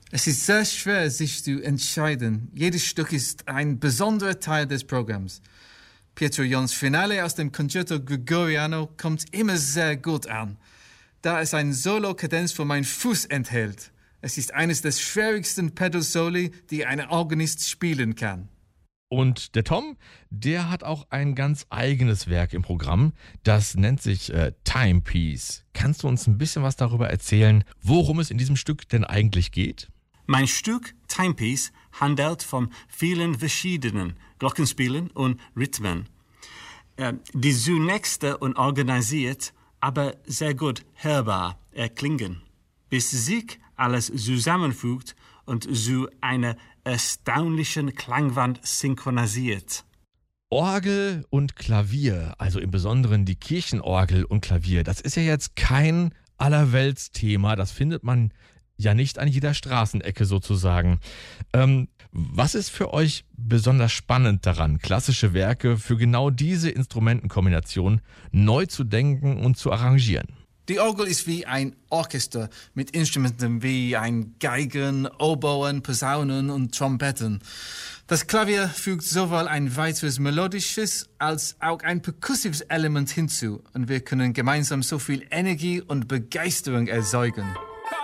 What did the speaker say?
Es ist sehr schwer, sich zu entscheiden. Jedes Stück ist ein besonderer Teil des Programms. Pietro Jons Finale aus dem Concerto Gregoriano kommt immer sehr gut an, da es ein Solo-Kadenz für meinen Fuß enthält. Es ist eines der schwierigsten Pedal-Soli, die ein Organist spielen kann. Und der Tom, der hat auch ein ganz eigenes Werk im Programm. Das nennt sich Timepiece. Kannst du uns ein bisschen was darüber erzählen, worum es in diesem Stück denn eigentlich geht? Mein Stück Timepiece handelt von vielen verschiedenen Glockenspielen und Rhythmen, die zunächst unorganisiert, aber sehr gut hörbar klingen, bis sich alles zusammenfügt und zu einer erstaunlichen Klangwand synchronisiert. Orgel und Klavier, also im Besonderen die Kirchenorgel und Klavier, das ist ja jetzt kein Allerweltsthema, das findet man ja nicht an jeder Straßenecke sozusagen. Was ist für euch besonders spannend daran, klassische Werke für genau diese Instrumentenkombination neu zu denken und zu arrangieren? Die Orgel ist wie ein Orchester mit Instrumenten wie ein Geigen, Oboen, Posaunen und Trompeten. Das Klavier fügt sowohl ein weiteres melodisches als auch ein perkussives Element hinzu und wir können gemeinsam so viel Energie und Begeisterung erzeugen.